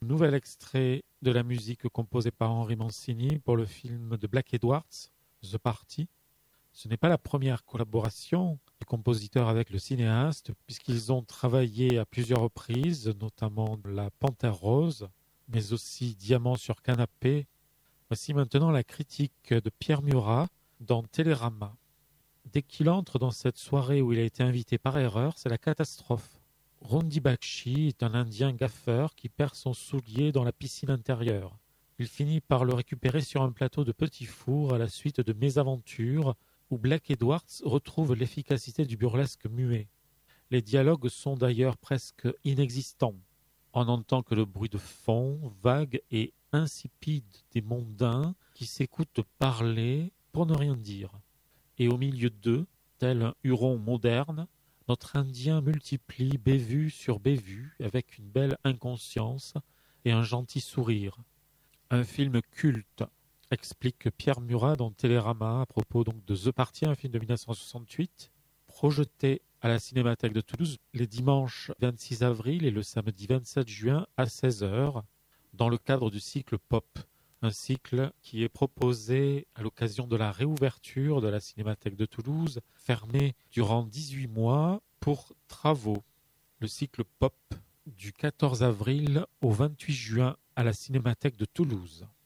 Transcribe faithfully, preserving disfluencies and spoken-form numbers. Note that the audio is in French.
Nouvel extrait de la musique composée par Henry Mancini pour le film de Black Edwards, The Party. Ce n'est pas la première collaboration du compositeur avec le cinéaste, puisqu'ils ont travaillé à plusieurs reprises, notamment La Panthère Rose, mais aussi Diamant sur canapé. Voici maintenant la critique de Pierre Murat dans Télérama. Dès qu'il entre dans cette soirée où il a été invité par erreur, c'est la catastrophe. Rondi Bakshi est un Indien gaffeur qui perd son soulier dans la piscine intérieure. Il finit par le récupérer sur un plateau de petits fours à la suite de mésaventures où Black Edwards retrouve l'efficacité du burlesque muet. Les dialogues sont d'ailleurs presque inexistants. On n'entend que le bruit de fond, vague et insipide des mondains qui s'écoutent parler pour ne rien dire. Et au milieu d'eux, tel un Huron moderne, notre Indien multiplie bévue sur bévue avec une belle inconscience et un gentil sourire. Un film culte, explique Pierre Murat dans Télérama à propos donc de The Party, un film de mille neuf cent soixante-huit, projeté à la Cinémathèque de Toulouse les dimanches vingt-six avril et le samedi vingt-sept juin à seize heures, dans le cadre du cycle Pop. Un cycle qui est proposé à l'occasion de la réouverture de la Cinémathèque de Toulouse, fermée durant dix-huit mois pour travaux. Le cycle Pop du quatorze avril au vingt-huit juin à la Cinémathèque de Toulouse.